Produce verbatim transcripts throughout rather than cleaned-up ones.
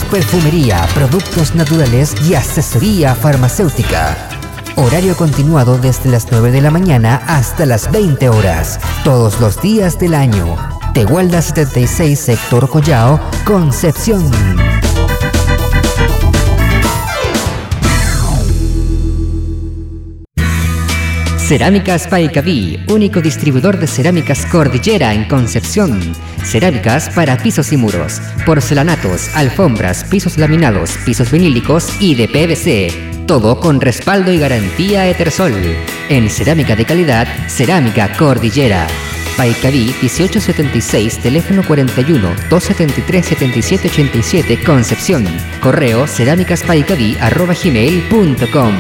perfumería, productos naturales y asesoría farmacéutica. Horario continuado desde las nueve de la mañana hasta las veinte horas, todos los días del año. Tehuelda setenta y seis, Sector Collao, Concepción. Cerámicas Paicaví, único distribuidor de cerámicas Cordillera en Concepción. Cerámicas para pisos y muros, porcelanatos, alfombras, pisos laminados, pisos vinílicos y de P V C. Todo con respaldo y garantía Etersol. En cerámica de calidad, Cerámica Cordillera. Paicaví dieciocho setenta y seis, teléfono cuarenta y uno, doscientos setenta y tres, setenta y siete ochenta y siete, Concepción. Correo cerámicaspaicaví arroba gmail punto com.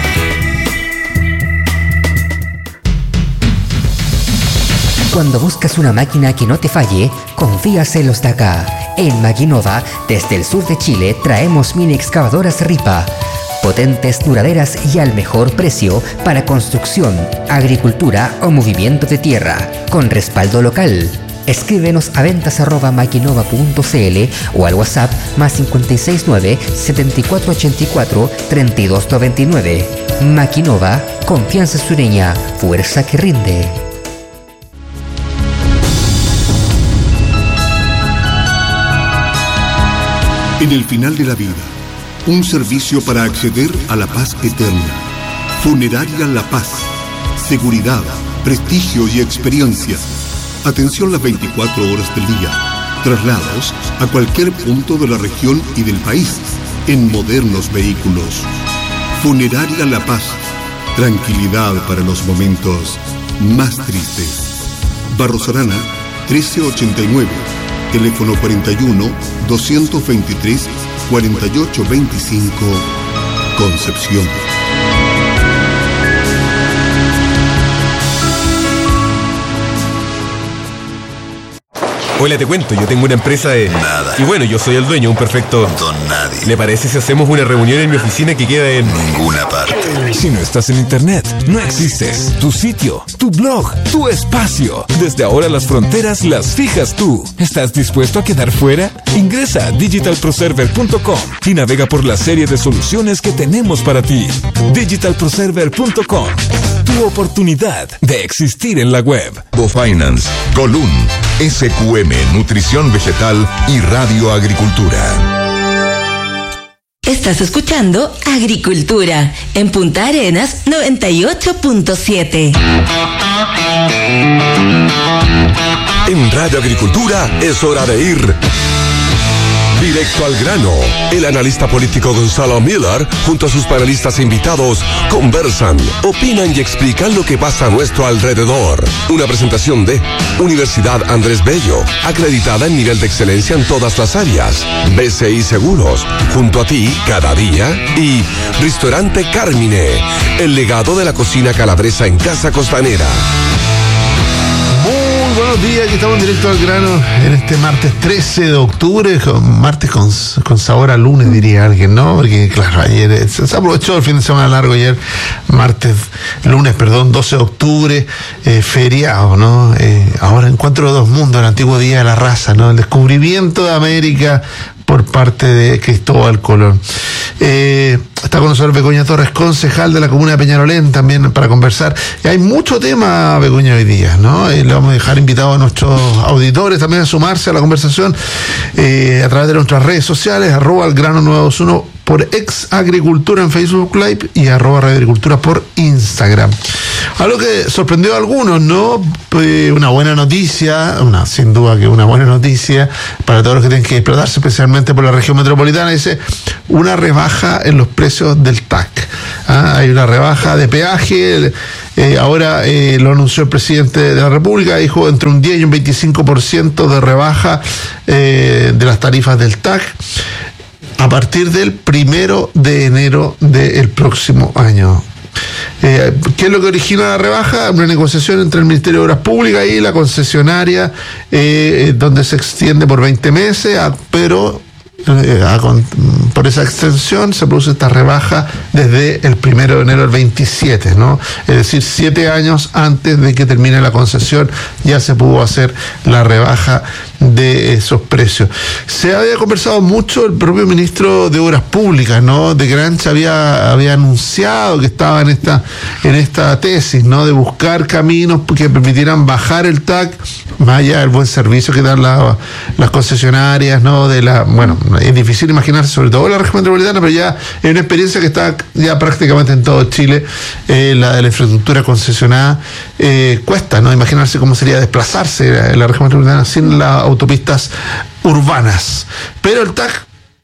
Cuando buscas una máquina que no te falle, confías en los de acá. En Maquinova, desde el sur de Chile, traemos mini excavadoras Ripa. Potentes, duraderas y al mejor precio para construcción, agricultura o movimiento de tierra, con respaldo local. Escríbenos a ventas arroba maquinova punto cl o al WhatsApp más cinco seis nueve, siete cuatro ocho cuatro, tres dos nueve nueve. Maquinova, confianza sureña, fuerza que rinde. En el final de la vida, un servicio para acceder a la paz eterna. Funeraria La Paz. Seguridad, prestigio y experiencia. Atención las veinticuatro horas del día. Traslados a cualquier punto de la región y del país en modernos vehículos. Funeraria La Paz. Tranquilidad para los momentos más tristes. Barros Arana, trece ochenta y nueve. Teléfono cuarenta y uno, doscientos veintitrés, cuarenta y ocho veinticinco, Concepción. Hola, te cuento, yo tengo una empresa de... Nada. Y bueno, yo soy el dueño, un perfecto... Don nadie. ¿Le parece si hacemos una reunión en mi oficina que queda en... Ninguna parte. Si no estás en internet, no existes. Tu sitio, tu blog, tu espacio. Desde ahora las fronteras las fijas tú. ¿Estás dispuesto a quedar fuera? Ingresa a digital pro server punto com y navega por la serie de soluciones que tenemos para ti. digital pro server punto com. Tu oportunidad de existir en la web. Bofinance, Colún, S Q M, Nutrición Vegetal y Radio Agricultura. Estás escuchando Agricultura en Punta Arenas noventa y ocho punto siete. En Radio Agricultura es hora de ir directo al grano. El analista político Gonzalo Miller, junto a sus panelistas e invitados, conversan, opinan y explican lo que pasa a nuestro alrededor. Una presentación de Universidad Andrés Bello, acreditada en nivel de excelencia en todas las áreas. B C I Seguros, junto a ti cada día. Y Restaurante Carmine, el legado de la cocina calabresa en Casa Costanera. Buenos días, aquí estamos en directo al grano en este martes trece de octubre, martes con, con sabor a lunes, diría alguien, ¿no? Porque claro, ayer se aprovechó el fin de semana largo, ayer martes, lunes, perdón, doce de octubre, eh, feriado, ¿no? Eh, ahora encuentro de dos mundos, el antiguo Día de la Raza, ¿no? El descubrimiento de América por parte de Cristóbal Colón. Eh, está con nosotros Begoña Torres, concejal de la comuna de Peñalolén, también para conversar. Y hay mucho tema, Begoña, hoy día, ¿no? Eh, le vamos a dejar invitados a nuestros auditores también a sumarse a la conversación eh, a través de nuestras redes sociales, arroba el grano nueve dos uno por Ex Agricultura en Facebook Live y arroba Radio Agricultura por Instagram. Algo que sorprendió a algunos, ¿no? Pues una buena noticia, una, sin duda que una buena noticia para todos los que tienen que desplazarse, especialmente por la región metropolitana, dice una rebaja en los precios del T A C. ¿Ah? Hay una rebaja de peaje, eh, ahora eh, lo anunció el presidente de la República, dijo entre un diez y un veinticinco por ciento de rebaja eh, de las tarifas del T A C a partir del primero de enero del próximo año. Eh, ¿Qué es lo que origina la rebaja? Una negociación entre el Ministerio de Obras Públicas y la concesionaria, eh, donde se extiende por veinte meses, a, pero eh, a, por esa extensión se produce esta rebaja desde el primero de enero del veintisiete, ¿no? Es decir, siete años antes de que termine la concesión ya se pudo hacer la rebaja de esos precios. Se había conversado mucho, el propio ministro de Obras Públicas, ¿no? De Grancha había, había anunciado que estaba en esta, en esta tesis, ¿no? De buscar caminos que permitieran bajar el T A C, más allá del buen servicio que dan la, las concesionarias, ¿no? De la, bueno, es difícil imaginarse, sobre todo en la región metropolitana, pero ya es una experiencia que está ya prácticamente en todo Chile, eh, la de la infraestructura concesionada. Eh, cuesta, ¿no? Imaginarse cómo sería desplazarse en la región metropolitana sin las autopistas urbanas. Pero el T A C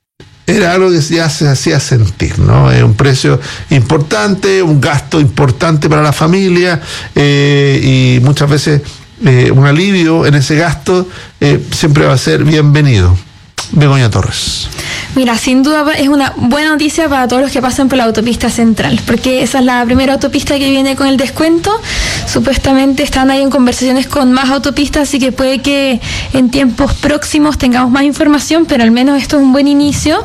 era algo que ya se hacía sentir, ¿no? Es un precio importante, un gasto importante para la familia, eh, y muchas veces eh, un alivio en ese gasto eh, siempre va a ser bienvenido. Begoña Torres. Mira, sin duda es una buena noticia para todos los que pasan por la autopista central, porque esa es la primera autopista que viene con el descuento. Supuestamente están ahí en conversaciones con más autopistas, así que puede que en tiempos próximos tengamos más información, pero al menos esto es un buen inicio,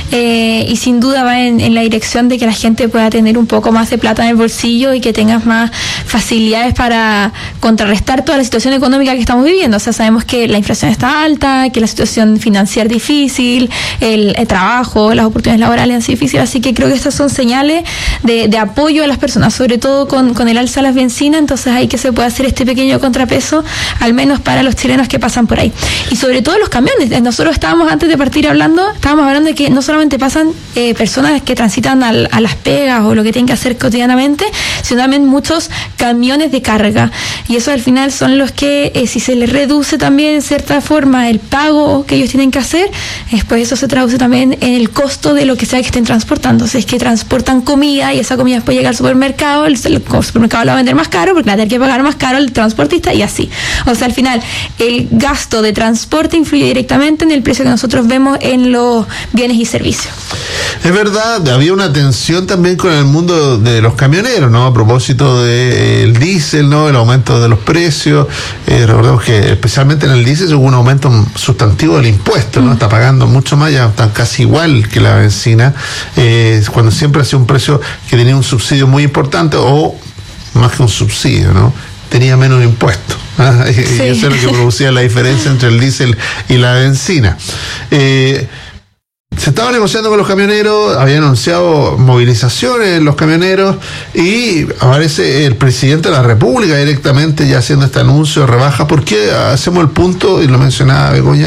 eh, y sin duda va en, en la dirección de que la gente pueda tener un poco más de plata en el bolsillo y que tengas más facilidades para contrarrestar toda la situación económica que estamos viviendo. O sea, sabemos que la inflación está alta, que la situación financiera es difícil, el, el trabajo, las oportunidades laborales han sido difíciles, así que creo que estas son señales de, de apoyo a las personas, sobre todo con, con el alza de las bencinas. Entonces hay que se puede hacer este pequeño contrapeso, al menos para los chilenos que pasan por ahí. Y sobre todo los camiones. Nosotros estábamos, antes de partir hablando, estábamos hablando de que no solamente pasan eh, personas que transitan al, a las pegas o lo que tienen que hacer cotidianamente, sino también muchos camiones de carga. Y eso al final son los que, eh, si se les reduce también en cierta forma el pago que ellos tienen que hacer, después eso se traduce también en el costo de lo que sea que estén transportando. O sea, es que transportan comida y esa comida después llega al supermercado, el, el supermercado la va a vender más caro porque la tiene que pagar más caro el transportista y así. O sea, al final el gasto de transporte influye directamente en el precio que nosotros vemos en los bienes y servicios. Es verdad, había una tensión también con el mundo de los camioneros, ¿no? A propósito del diésel, ¿no? El aumento de los precios. Eh, recordemos que especialmente en el diésel hubo un aumento sustantivo del impuesto, ¿no? Mm. Está pagando mucho más, ya está casi igual que la benzina, eh, cuando siempre ha sido un precio que tenía un subsidio muy importante, o más que un subsidio, ¿no? Tenía menos impuestos. ¿Ah? Sí. Y eso es lo que producía la diferencia entre el diésel y la benzina. Eh, Se estaba negociando con los camioneros, había anunciado movilizaciones en los camioneros y aparece el presidente de la República directamente ya haciendo este anuncio de rebaja. ¿Por qué hacemos el punto? Y lo mencionaba Begoña.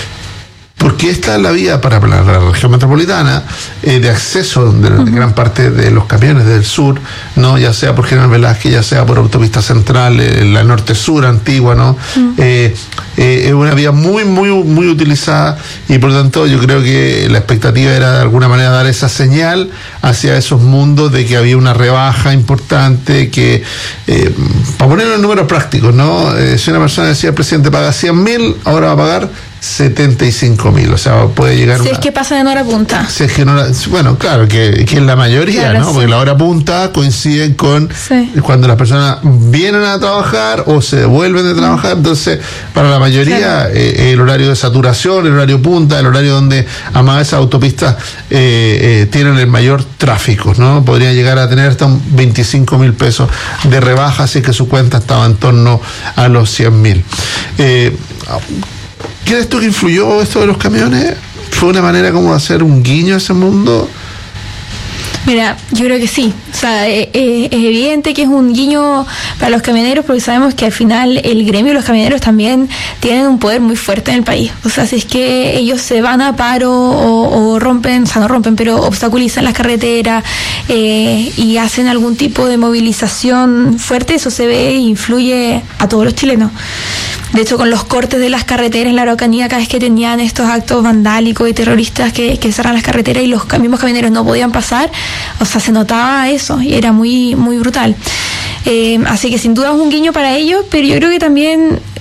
Porque esta es la vía para la, la región metropolitana eh, de acceso de, de gran parte de los camiones del sur, no, ya sea por General Velázquez, ya sea por Autopista Central, eh, la norte-sur antigua, ¿no? Uh-huh. eh, eh, es una vía muy, muy, muy utilizada y por lo tanto yo creo que la expectativa era de alguna manera dar esa señal hacia esos mundos de que había una rebaja importante, que eh, para ponerlo en números prácticos, ¿no? Eh, si una persona decía el presidente paga cien mil, ahora va a pagar setenta y cinco mil, o sea, puede llegar... Si una, es que pasa en hora punta. Si es que no, bueno, claro, que, que es la mayoría, claro, ¿no? Sí. Porque la hora punta coincide con sí. cuando las personas vienen a trabajar o se vuelven de trabajar, entonces, para la mayoría, claro. eh, el horario de saturación, el horario punta, el horario donde además esas autopistas eh, eh, tienen el mayor tráfico, ¿no? Podría llegar a tener hasta un veinticinco mil pesos de rebaja, así que su cuenta estaba en torno a los cien mil. Eh, ¿Crees tú que influyó esto de los camiones? ¿Fue una manera como de hacer un guiño a ese mundo? Mira, yo creo que sí. O sea, eh, eh, es evidente que es un guiño para los camioneros, porque sabemos que al final el gremio de los camioneros también tienen un poder muy fuerte en el país. O sea, si es que ellos se van a paro o, o rompen, o sea, no rompen, pero obstaculizan las carreteras eh, y hacen algún tipo de movilización fuerte, eso se ve e influye a todos los chilenos. De hecho, con los cortes de las carreteras en la Araucanía, cada vez que tenían estos actos vandálicos y terroristas que, que cerran las carreteras y los mismos camioneros no podían pasar, o sea, se notaba eso y era muy, muy brutal. Eh, así que sin duda es un guiño para ellos, pero yo creo que también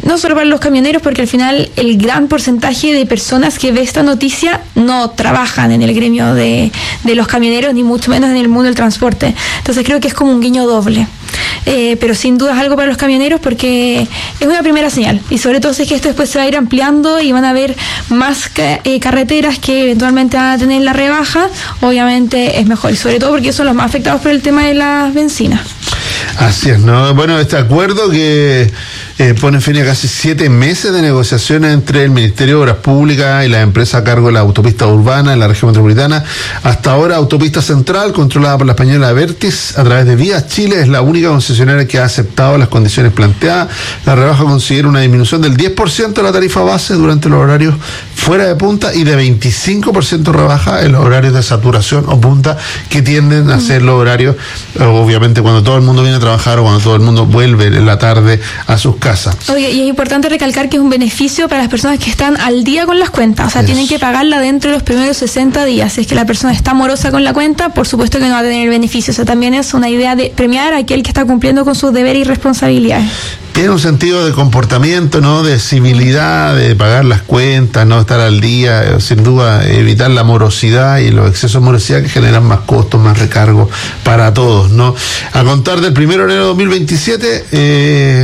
no solo para los camioneros, porque al final el gran porcentaje de personas que ve esta noticia no trabajan en el gremio de, de los camioneros, ni mucho menos en el mundo del transporte. Entonces creo que es como un guiño doble. Eh, pero sin duda es algo para los camioneros porque es una primera señal, y sobre todo si es que esto después se va a ir ampliando y van a haber más ca- eh, carreteras que eventualmente van a tener la rebaja, obviamente es mejor, y sobre todo porque son los más afectados por el tema de las bencinas. Así es, ¿no? Bueno, este acuerdo que eh, pone fin a casi siete meses de negociaciones entre el Ministerio de Obras Públicas y la empresa a cargo de la autopista urbana en la región metropolitana. Hasta ahora, Autopista Central, controlada por la española Vertis, a través de Vías Chile, es la única concesionaria que ha aceptado las condiciones planteadas. La rebaja considera una disminución del diez por ciento de la tarifa base durante los horarios fuera de punta y de veinticinco por ciento rebaja en los horarios de saturación o punta, que tienden a ser los horarios, obviamente, cuando todo el mundo viene a trabajar o cuando todo el mundo vuelve en la tarde a sus casas. Oye, y es importante recalcar que es un beneficio para las personas que están al día con las cuentas, o sea, Eso. tienen que pagarla dentro de los primeros sesenta días. Si es que la persona está morosa con la cuenta, por supuesto que no va a tener el beneficio. O sea, también es una idea de premiar a aquel que está cumpliendo con sus deberes y responsabilidades. Tiene un sentido de comportamiento, ¿no? De civilidad, de pagar las cuentas, no estar al día, sin duda evitar la morosidad y los excesos de morosidad que generan más costos, más recargos para todos, ¿no? A contar del primero de enero de dos mil veintisiete, eh,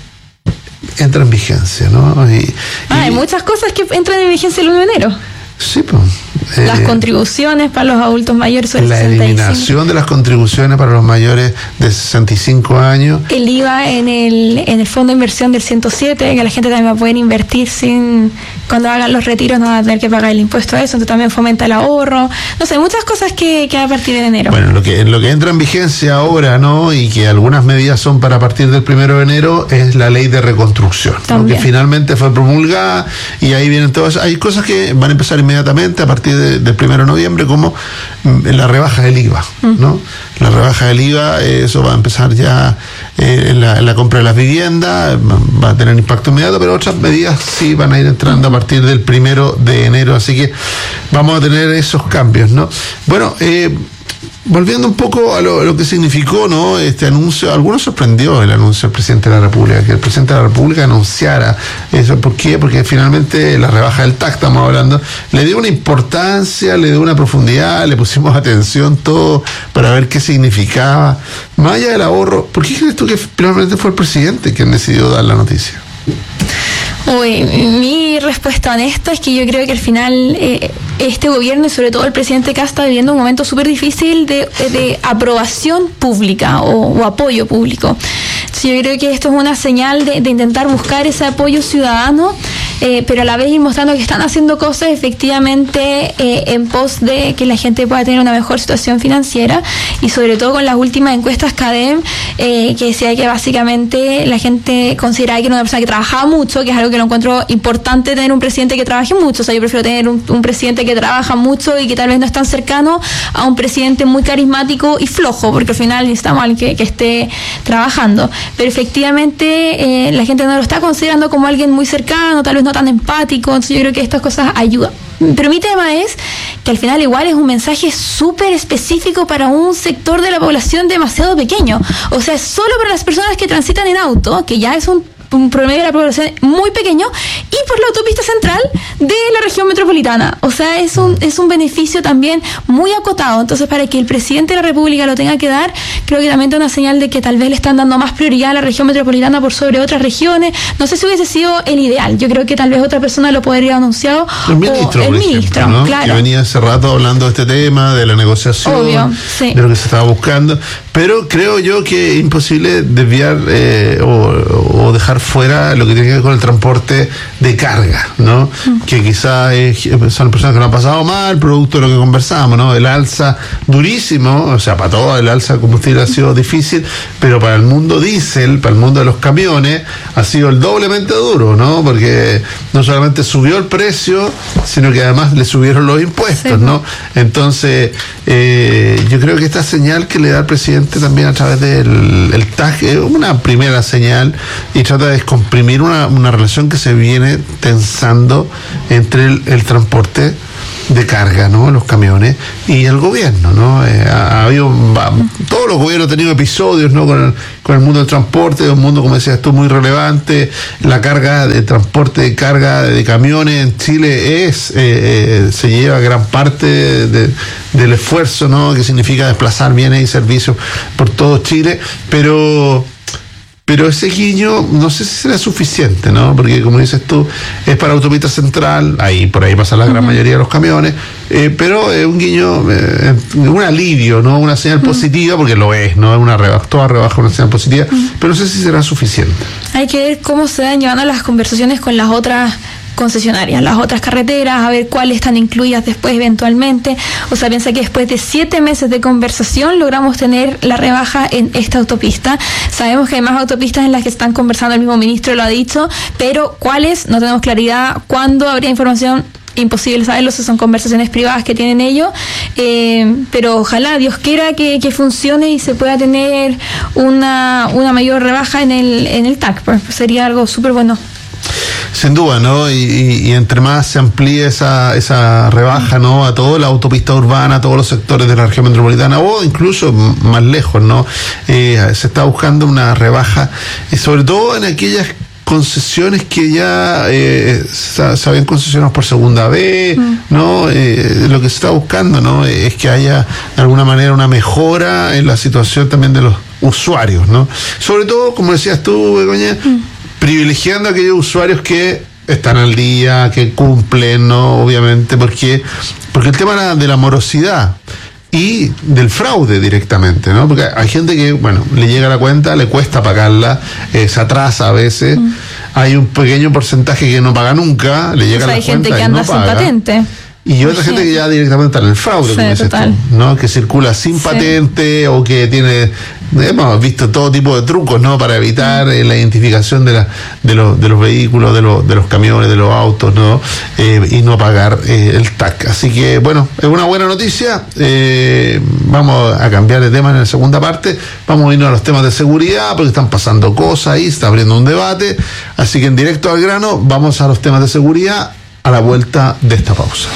entra en vigencia, ¿no? Y, ah, y, hay muchas cosas que entran en vigencia el uno de enero. Sí, pues. Eh, las contribuciones para los adultos mayores sobre la sesenta y cinco. Eliminación de las contribuciones para los mayores de sesenta y cinco años. El I V A en el en el fondo de inversión del ciento siete, que la gente también va a poder invertir sin, cuando hagan los retiros no van a tener que pagar el impuesto a eso, entonces también fomenta el ahorro. No sé, muchas cosas que, que a partir de enero. Bueno, lo que, lo que entra en vigencia ahora, ¿no? Y que algunas medidas son para partir del primero de enero, es la ley de reconstrucción, ¿no? Que finalmente fue promulgada, y ahí vienen todas. Hay cosas que van a empezar inmediatamente a partir de, del primero de noviembre, como la rebaja del I V A, ¿no? La rebaja del I V A, eso va a empezar ya eh, en, la, en la compra de las viviendas, va a tener impacto inmediato, pero otras medidas sí van a ir entrando a partir del primero de enero, así que vamos a tener esos cambios, ¿no? Bueno, eh, volviendo un poco a lo, lo que significó, ¿no? Este anuncio, a algunos sorprendió el anuncio del presidente de la República, que el presidente de la República anunciara eso. ¿Por qué? Porque finalmente la rebaja del T A C, estamos hablando, le dio una importancia, le dio una profundidad, le pusimos atención todo para ver qué significaba. Más allá del ahorro, ¿por qué crees tú que finalmente fue el presidente quien decidió dar la noticia? Uy, mi respuesta honesta es que yo creo que al final eh, este gobierno y sobre todo el presidente Kast está viviendo un momento súper difícil de, de aprobación pública o, o apoyo público. Entonces yo creo que esto es una señal de, de intentar buscar ese apoyo ciudadano, eh, pero a la vez ir mostrando que están haciendo cosas efectivamente eh, en pos de que la gente pueda tener una mejor situación financiera, y sobre todo con las últimas encuestas CADEM, eh, que decía que básicamente la gente consideraba que era una persona que trabajaba mucho, que es algo que lo encuentro importante, tener un presidente que trabaje mucho. O sea, yo prefiero tener un, un presidente que trabaja mucho y que tal vez no es tan cercano a un presidente muy carismático y flojo, porque al final necesitamos a alguien que, que esté trabajando. Pero efectivamente eh, la gente no lo está considerando como alguien muy cercano, tal vez no tan empático, entonces yo creo que estas cosas ayudan. Pero mi tema es que al final igual es un mensaje súper específico para un sector de la población demasiado pequeño. O sea, es solo para las personas que transitan en auto, que ya es un un promedio de la población muy pequeño, y por la autopista central de la región metropolitana. O sea, es un es un beneficio también muy acotado. Entonces, para que el presidente de la República lo tenga que dar, creo que también da una señal de que tal vez le están dando más prioridad a la región metropolitana por sobre otras regiones. No sé si hubiese sido el ideal. Yo creo que tal vez otra persona lo podría haber anunciado. El ministro, o el por ministro, ejemplo, ¿no? Claro. Que venía hace rato hablando de este tema, de la negociación, Obvio, sí. de lo que se estaba buscando. Pero creo yo que es imposible desviar eh, o, o dejar fuera lo que tiene que ver con el transporte de carga, ¿no? Mm. Que quizás son personas que lo han pasado mal, producto de lo que conversábamos, ¿no? El alza durísimo, o sea, para todo el alza de combustible ha sido difícil, pero para el mundo diésel, para el mundo de los camiones, ha sido el doblemente duro, ¿no? Porque no solamente subió el precio, sino que además le subieron los impuestos, sí, ¿no? Entonces, eh, yo creo que esta señal que le da el presidente también a través del el T A C es una primera señal, y trata de descomprimir una, una relación que se viene tensando entre el, el transporte de carga, ¿no? Los camiones y el gobierno, ¿no? Eh, ha, ha habido, va, todos los gobiernos han tenido episodios, ¿no? Con el, con el mundo del transporte, un mundo, como decías tú, muy relevante. La carga de transporte de carga de camiones en Chile es, eh, eh, se lleva gran parte de, de, del esfuerzo, ¿no? Que significa desplazar bienes y servicios por todo Chile, pero Pero ese guiño no sé si será suficiente, ¿no? Porque como dices tú, es para autopista central, ahí por ahí pasa la gran uh-huh. mayoría de los camiones, eh, pero es un guiño, eh, un alivio, ¿no? Una señal uh-huh. positiva, porque lo es, ¿no? Es una rebaja, toda rebaja es una señal positiva, uh-huh. pero no sé si será suficiente. Hay que ver cómo se van llevando las conversaciones con las otras concesionarias, las otras carreteras, a ver cuáles están incluidas después eventualmente. O sea, piensa que después de siete meses de conversación logramos tener la rebaja en esta autopista. Sabemos que hay más autopistas en las que están conversando, el mismo ministro lo ha dicho, pero cuáles, no tenemos claridad. ¿Cuándo habría información? Imposible saberlo, son conversaciones privadas que tienen ellos, eh, pero ojalá, Dios quiera que, que funcione y se pueda tener una, una mayor rebaja en el, en el T A C, pues sería algo súper bueno. Sin duda, ¿no? Y, y, y entre más se amplíe esa, esa rebaja, ¿no? A toda la autopista urbana, a todos los sectores de la región metropolitana, o incluso más lejos, ¿no? Eh, se está buscando una rebaja, eh, sobre todo en aquellas concesiones que ya eh, se, se habían concesionado por segunda vez, mm. ¿no? Eh, lo que se está buscando, ¿no? Es que haya de alguna manera una mejora en la situación también de los usuarios, ¿no? Sobre todo, como decías tú, Begoña, mm. privilegiando a aquellos usuarios que están al día, que cumplen, ¿no? Obviamente, porque, porque el tema de la morosidad y del fraude directamente, ¿no? Porque hay gente que, bueno, le llega la cuenta, le cuesta pagarla, eh, se atrasa a veces, mm. hay un pequeño porcentaje que no paga nunca, le llega o sea, la hay cuenta gente que y anda no sin paga. patente. Y otra gente que ya directamente está en el fraude, sí, como dices total. tú, ¿no? Que circula sin sí. patente o que tiene, hemos visto todo tipo de trucos, ¿no? Para evitar mm. eh, la identificación de la, de los, de los vehículos, de los, de los camiones, de los autos, ¿no? Eh, y no pagar eh, el T A C. Así que, bueno, es una buena noticia. Eh, vamos a cambiar de tema en la segunda parte. Vamos a irnos a los temas de seguridad, porque están pasando cosas ahí, se está abriendo un debate. Así que en directo al grano, vamos a los temas de seguridad a la vuelta de esta pausa.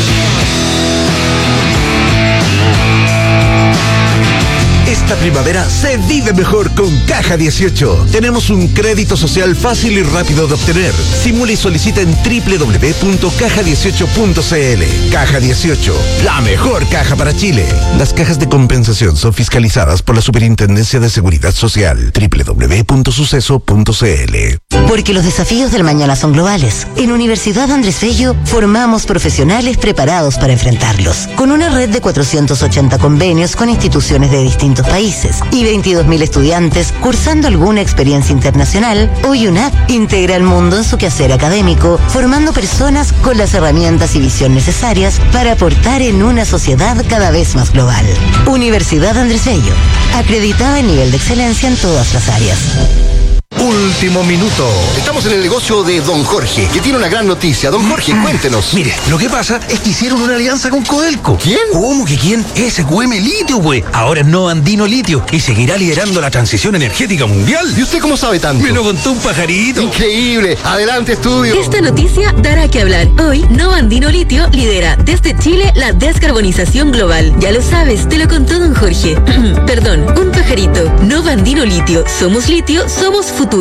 Esta primavera se vive mejor con Caja dieciocho. Tenemos un crédito social fácil y rápido de obtener. Simula y solicita en doble u doble u doble u punto caja dieciocho punto c l. Caja dieciocho, la mejor caja para Chile. Las cajas de compensación son fiscalizadas por la Superintendencia de Seguridad Social. doble u doble u doble u punto suceso punto c l. Porque los desafíos del mañana son globales. En Universidad Andrés Bello formamos profesionales preparados para enfrentarlos. Con una red de cuatrocientos ochenta convenios con instituciones de distintos países y veintidós mil estudiantes cursando alguna experiencia internacional, hoy UNAP integra el mundo en su quehacer académico, formando personas con las herramientas y visión necesarias para aportar en una sociedad cada vez más global. Universidad Andrés Bello, acreditada en nivel de excelencia en todas las áreas. Último minuto. Estamos en el negocio de Don Jorge, que tiene una gran noticia. Don Jorge, cuéntenos. Mire, lo que pasa es que hicieron una alianza con Codelco. ¿Quién? ¿Cómo que quién? S Q M Litio, güey. Ahora es No Andino Litio y seguirá liderando la transición energética mundial. ¿Y usted cómo sabe tanto? Me lo contó un pajarito. Increíble. Adelante, estudio. Esta noticia dará que hablar. Hoy, No Andino Litio lidera desde Chile la descarbonización global. Ya lo sabes, te lo contó Don Jorge. Perdón, un pajarito. No Andino Litio. Somos litio, somos futuro.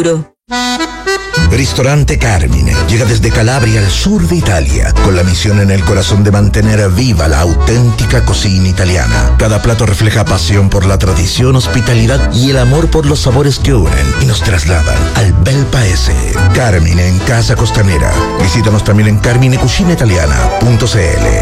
Ristorante Carmine llega desde Calabria al sur de Italia con la misión en el corazón de mantener viva la auténtica cocina italiana. Cada plato refleja pasión por la tradición, hospitalidad y el amor por los sabores que unen y nos trasladan al bel paese. Carmine en Casa Costanera. Visítanos también en carmine cucina italiana punto c l.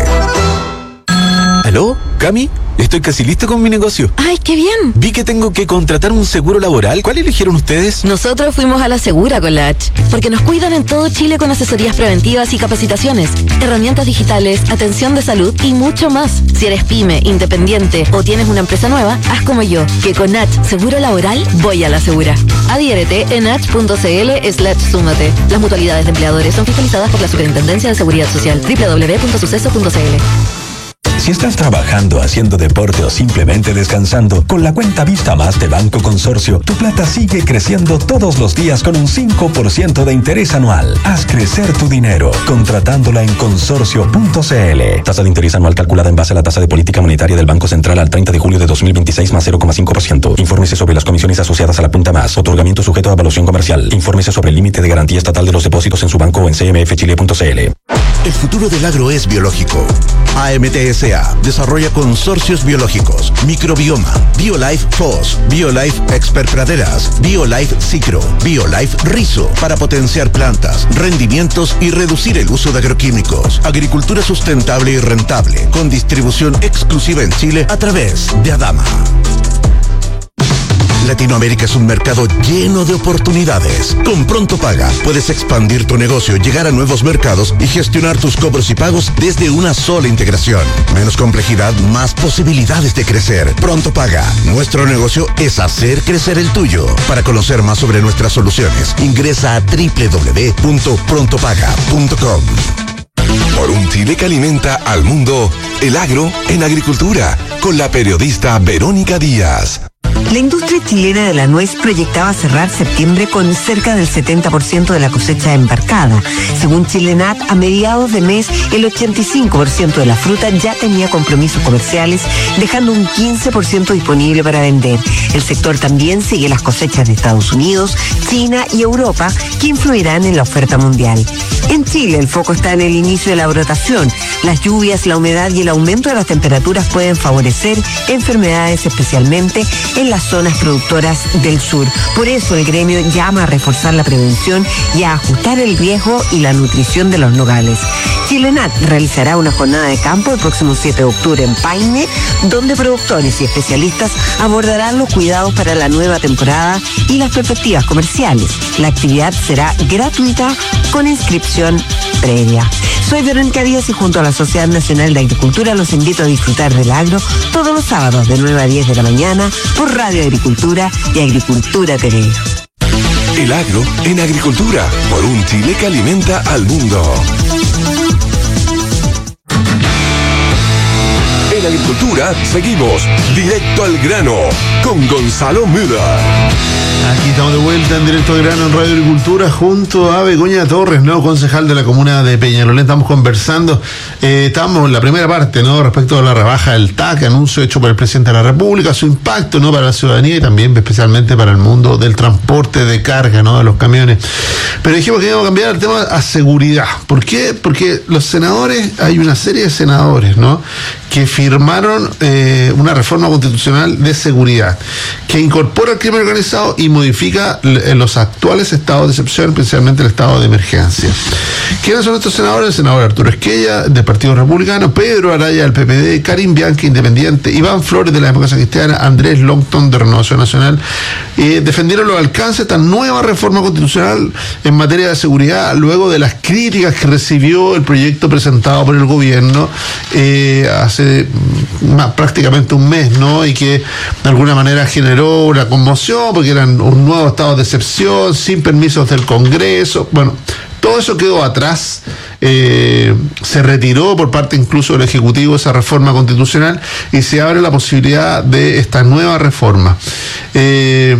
¿Aló? ¿Cami? Estoy casi listo con mi negocio. ¡Ay, qué bien! Vi que tengo que contratar un seguro laboral. ¿Cuál eligieron ustedes? Nosotros fuimos a la Segura con la H, porque nos cuidan en todo Chile con asesorías preventivas y capacitaciones, herramientas digitales, atención de salud y mucho más. Si eres pyme, independiente o tienes una empresa nueva, haz como yo, que con H Seguro Laboral voy a la Segura. Adhiérete en h punto c l slash súmate. Las mutualidades de empleadores son fiscalizadas por la Superintendencia de Seguridad Social. doble u doble u doble u punto suceso punto c l. Si estás trabajando, haciendo deporte o simplemente descansando, con la cuenta Vista Más de Banco Consorcio, tu plata sigue creciendo todos los días con un cinco por ciento de interés anual. Haz crecer tu dinero contratándola en consorcio punto c l. Tasa de interés anual calculada en base a la tasa de política monetaria del Banco Central al treinta de julio de dos mil veintiséis más cero coma cinco por ciento. Infórmese sobre las comisiones asociadas a la punta más. Otorgamiento sujeto a evaluación comercial. Infórmese sobre el límite de garantía estatal de los depósitos en su banco o en c m f chile punto c l. El futuro del agro es biológico. A M T S A desarrolla consorcios biológicos, microbioma, BioLife F O S, BioLife Expert Praderas, BioLife Cicro, BioLife Rizo, para potenciar plantas, rendimientos y reducir el uso de agroquímicos. Agricultura sustentable y rentable, con distribución exclusiva en Chile a través de Adama. Latinoamérica es un mercado lleno de oportunidades. Con Pronto Paga puedes expandir tu negocio, llegar a nuevos mercados y gestionar tus cobros y pagos desde una sola integración. Menos complejidad, más posibilidades de crecer. Pronto Paga. Nuestro negocio es hacer crecer el tuyo. Para conocer más sobre nuestras soluciones, ingresa a doble u doble u doble u punto pronto paga punto com. Por un Chile que alimenta al mundo, el agro en agricultura, con la periodista Verónica Díaz. La industria chilena de la nuez proyectaba cerrar septiembre con cerca del setenta por ciento de la cosecha embarcada. Según Chilenat, a mediados de mes, el ochenta y cinco por ciento de la fruta ya tenía compromisos comerciales, dejando un quince por ciento disponible para vender. El sector también sigue las cosechas de Estados Unidos, China y Europa, que influirán en la oferta mundial. En Chile, el foco está en el inicio de la brotación. Las lluvias, la humedad y el aumento de las temperaturas pueden favorecer enfermedades, especialmente en las zonas productoras del sur. Por eso el gremio llama a reforzar la prevención y a ajustar el riesgo y la nutrición de los nogales. Chilenat realizará una jornada de campo el próximo siete de octubre en Paine, donde productores y especialistas abordarán los cuidados para la nueva temporada y las perspectivas comerciales. La actividad será gratuita con inscripción previa. Soy Verónica Díaz y junto a la Sociedad Nacional de Agricultura los invito a disfrutar del agro todos los sábados de nueve a diez de la mañana por Radio Agricultura y Agricultura T V. El agro en agricultura, por un Chile que alimenta al mundo. En agricultura seguimos directo al grano con Gonzalo Müller. Aquí estamos de vuelta en Directo al Grano en Radio Agricultura junto a Begoña Torres, nuevo concejal de la comuna de Peñalolén. Estamos conversando, eh, estamos en la primera parte, ¿no? Respecto a la rebaja del T A C, anuncio hecho por el presidente de la República, su impacto, ¿no? Para la ciudadanía y también especialmente para el mundo del transporte de carga, ¿no? De los camiones. Pero dijimos que íbamos a cambiar el tema a seguridad. ¿Por qué? Porque los senadores, hay una serie de senadores, ¿no? Que firmaron eh, una reforma constitucional de seguridad que incorpora el crimen organizado y modifica los actuales estados de excepción, especialmente el estado de emergencia. ¿Quiénes son estos senadores? El senador Arturo Esquella, del Partido Republicano, Pedro Araya, del P P D, Karim Bianchi, Independiente, Iván Flores, de la Democracia Cristiana, Andrés Longton, de Renovación Nacional. Eh, defendieron los alcances de esta nueva reforma constitucional en materia de seguridad, luego de las críticas que recibió el proyecto presentado por el gobierno eh, hace más, prácticamente un mes, ¿no? Y que de alguna manera generó una conmoción, porque eran un nuevo estado de excepción, sin permisos del Congreso. Bueno, todo eso quedó atrás, eh, se retiró por parte incluso del Ejecutivo esa reforma constitucional y se abre la posibilidad de esta nueva reforma. Eh,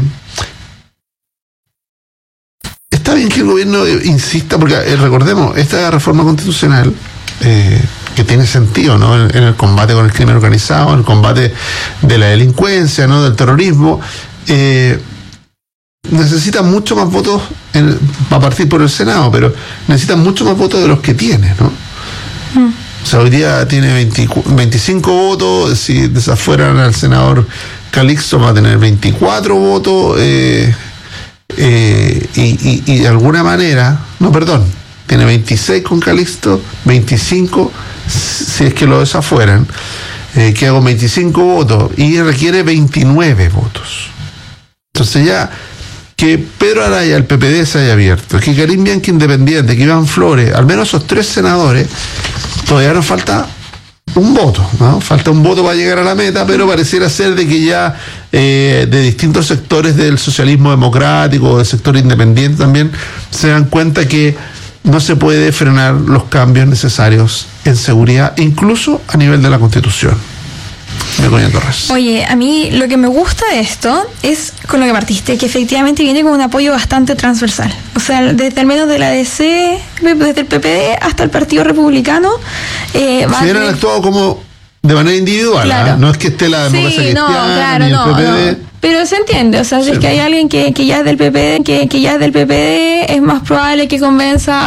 está bien que el gobierno insista, porque eh, recordemos, esta reforma constitucional eh, que tiene sentido, ¿no? En, en el combate con el crimen organizado, en el combate de la delincuencia, ¿no? Del terrorismo, eh, necesita mucho más votos en, a partir por el Senado, pero necesita mucho más votos de los que tiene, ¿no? Mm. O sea, hoy día tiene veinte, veinticinco votos, si desafueran al senador Calixto va a tener veinticuatro votos, eh, eh, y, y, y de alguna manera, no, perdón, tiene veintiséis con Calixto, veinticinco si es que lo desafueran, eh, queda con veinticinco votos y requiere veintinueve votos. Entonces ya que Pedro Araya, el P P D, se haya abierto, que Karim Bianchi, Independiente, que Iván Flores, al menos esos tres senadores, todavía nos falta un voto, ¿no? Falta un voto para llegar a la meta, pero pareciera ser de que ya eh, de distintos sectores del socialismo democrático, del sector independiente también, se dan cuenta que no se puede frenar los cambios necesarios en seguridad, incluso a nivel de la Constitución. Begoña Torres. Oye, a mí lo que me gusta de esto es con lo que partiste, que efectivamente viene con un apoyo bastante transversal. O sea, desde al menos de la A D C, desde el P P D hasta el Partido Republicano. Eh, Se hubieran tener... actuado como de manera individual, claro. ¿eh? No es que esté la democracia sí, no, cristiana claro, ni el no, P P D. No. Pero se entiende, o sea, si sí, es que hay alguien que, que ya es del P P D, que, que ya es del P P D, es más probable que convenza